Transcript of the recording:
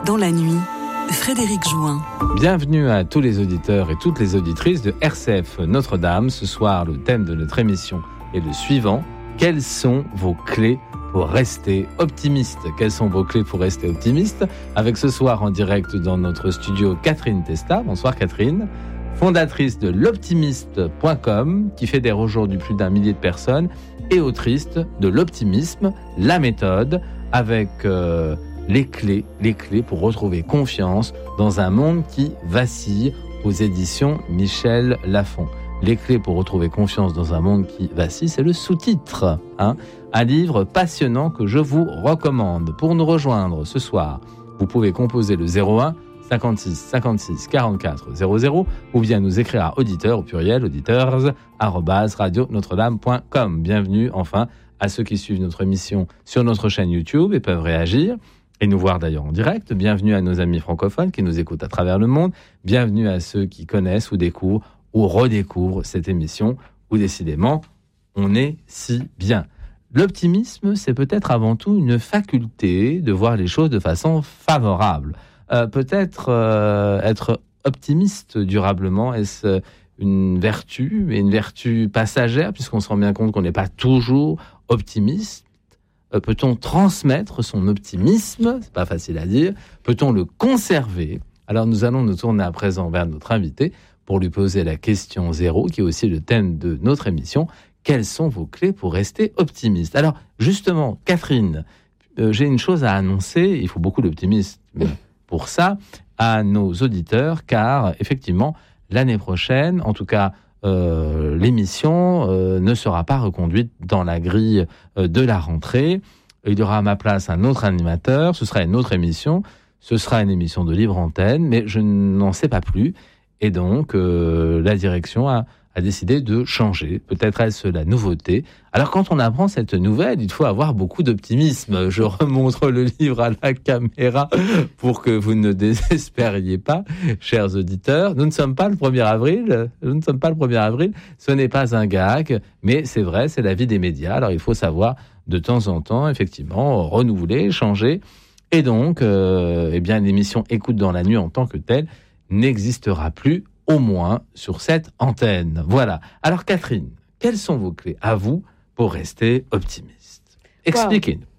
dans la nuit, Frédéric Jouin. Bienvenue à tous les auditeurs et toutes les auditrices de RCF Notre-Dame. Ce soir, le thème de notre émission est le suivant. Quelles sont vos clés pour rester optimiste? Quelles sont vos clés pour rester optimiste? Avec ce soir en direct dans notre studio Catherine Testa. Bonsoir Catherine. Fondatrice de l'optimiste.com, qui fédère aujourd'hui plus d'1 millier de personnes, et autrice de l'optimisme, la méthode, avec les clés pour retrouver confiance dans un monde qui vacille, aux éditions Michel Lafon. Les clés pour retrouver confiance dans un monde qui vacille, c'est le sous-titre. Un livre passionnant que je vous recommande. Pour nous rejoindre ce soir, vous pouvez composer le 01 56 56 44 00 ou bien nous écrire à auditeur au pluriel auditeurs@radionotre-dame.com. Bienvenue enfin à ceux qui suivent notre émission sur notre chaîne YouTube et peuvent réagir et nous voir d'ailleurs en direct. Bienvenue à nos amis francophones qui nous écoutent à travers le monde. Bienvenue à ceux qui connaissent ou découvrent ou redécouvrent cette émission où décidément on est si bien. L'optimisme, c'est peut-être avant tout une faculté de voir les choses de façon favorable. Être optimiste durablement, est-ce une vertu, mais une vertu passagère, puisqu'on se rend bien compte qu'on n'est pas toujours optimiste? Peut-on transmettre son optimisme? C'est pas facile à dire. Peut-on le conserver? Alors nous allons nous tourner à présent vers notre invité pour lui poser la question 0, qui est aussi le thème de notre émission. Quelles sont vos clés pour rester optimiste? Alors justement, Catherine, j'ai une chose à annoncer. Il faut beaucoup d'optimisme pour ça à nos auditeurs, car effectivement, l'année prochaine, en tout cas, l'émission ne sera pas reconduite dans la grille de la rentrée. Il y aura à ma place un autre animateur, ce sera une autre émission, ce sera une émission de libre antenne, mais je n'en sais pas plus. Et donc, la direction a décidé de changer. Peut-être est-ce la nouveauté. Alors, quand on apprend cette nouvelle, il faut avoir beaucoup d'optimisme. Je remontre le livre à la caméra pour que vous ne désespériez pas, chers auditeurs. Nous ne sommes pas le 1er avril. Ce n'est pas un gag, mais c'est vrai, c'est la vie des médias. Alors, il faut savoir, de temps en temps, effectivement, renouveler, changer. Et donc, l'émission Écoute dans la nuit en tant que telle n'existera plus, au moins sur cette antenne. Voilà. Alors Catherine, quelles sont vos clés à vous pour rester optimiste? Expliquez-nous.